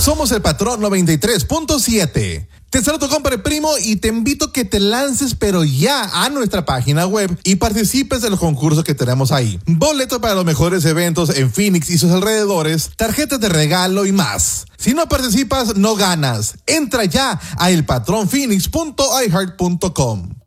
Somos el Patrón 93.7. Te saludo, compadre primo, y te invito a que te lances, pero ya, a nuestra página web y participes de los concursos que tenemos ahí. Boletos para los mejores eventos en Phoenix y sus alrededores, tarjetas de regalo y más. Si no participas, no ganas. Entra ya a elpatronphoenix.iheart.com.